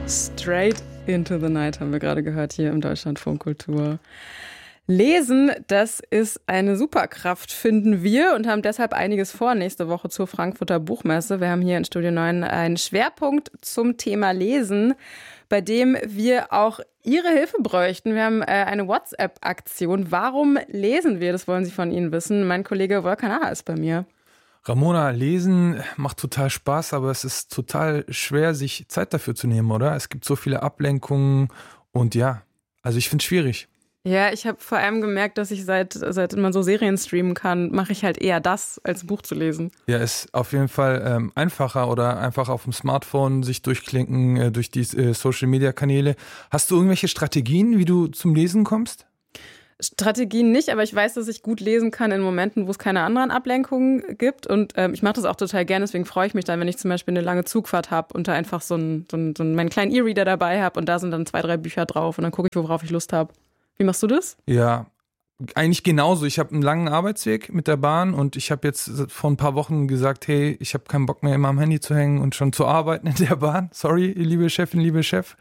Straight into the Night haben wir gerade gehört hier im Deutschlandfunk Kultur. Lesen, das ist eine Superkraft, finden wir, und haben deshalb einiges vor nächste Woche zur Frankfurter Buchmesse. Wir haben hier in Studio 9 einen Schwerpunkt zum Thema Lesen, bei dem wir auch Ihre Hilfe bräuchten. Wir haben eine WhatsApp-Aktion. Warum lesen wir? Das wollen Sie von Ihnen wissen. Mein Kollege Volkan Aha ist bei mir. Ramona, Lesen macht total Spaß, aber es ist total schwer, sich Zeit dafür zu nehmen, oder? Es gibt so viele Ablenkungen und ja, also ich finde es schwierig. Ja, ich habe vor allem gemerkt, dass ich seit man so Serien streamen kann, mache ich halt eher das, als ein Buch zu lesen. Ja, ist auf jeden Fall einfacher oder einfach auf dem Smartphone sich durchklicken durch die Social-Media-Kanäle. Hast du irgendwelche Strategien, wie du zum Lesen kommst? Strategien nicht, aber ich weiß, dass ich gut lesen kann in Momenten, wo es keine anderen Ablenkungen gibt, und ich mache das auch total gerne, deswegen freue ich mich dann, wenn ich zum Beispiel eine lange Zugfahrt habe und da einfach so meinen kleinen E-Reader dabei habe und da sind dann 2, 3 Bücher drauf und dann gucke ich, worauf ich Lust habe. Wie machst du das? Ja, eigentlich genauso. Ich habe einen langen Arbeitsweg mit der Bahn und ich habe jetzt vor ein paar Wochen gesagt, hey, ich habe keinen Bock mehr immer am Handy zu hängen und schon zu arbeiten in der Bahn. Sorry, liebe Chefin, liebe Chef.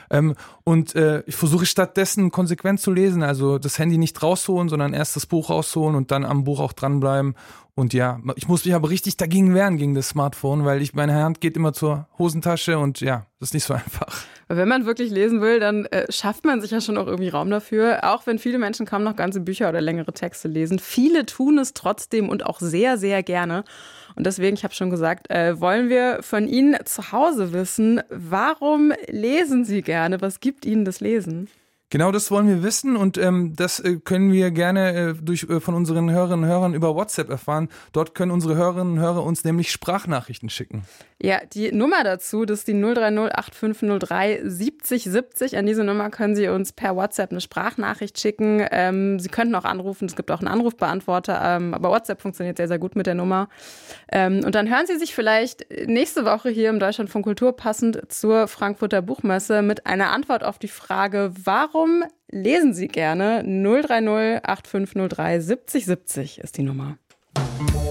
Ich versuche stattdessen konsequent zu lesen, also das Handy nicht rausholen, sondern erst das Buch rausholen und dann am Buch auch dranbleiben. Und ja, ich muss mich aber richtig dagegen wehren, gegen das Smartphone, weil meine Hand geht immer zur Hosentasche und ja, das ist nicht so einfach. Wenn man wirklich lesen will, dann schafft man sich ja schon auch irgendwie Raum dafür. Auch wenn viele Menschen kaum noch ganze Bücher oder längere Texte lesen. Viele tun es trotzdem und auch sehr, sehr gerne. Und deswegen, ich habe schon gesagt, wollen wir von Ihnen zu Hause wissen, warum lesen Sie gerne? Was gibt Ihnen das Lesen? Genau, das wollen wir wissen und das können wir gerne von unseren Hörerinnen und Hörern über WhatsApp erfahren. Dort können unsere Hörerinnen und Hörer uns nämlich Sprachnachrichten schicken. Ja, die Nummer dazu, das ist die 030 8503 70 70. An diese Nummer können Sie uns per WhatsApp eine Sprachnachricht schicken. Sie könnten auch anrufen, es gibt auch einen Anrufbeantworter, aber WhatsApp funktioniert sehr, sehr gut mit der Nummer. Und dann hören Sie sich vielleicht nächste Woche hier im Deutschlandfunk Kultur passend zur Frankfurter Buchmesse mit einer Antwort auf die Frage, warum lesen Sie gerne? 030 8503 70 70 ist die Nummer.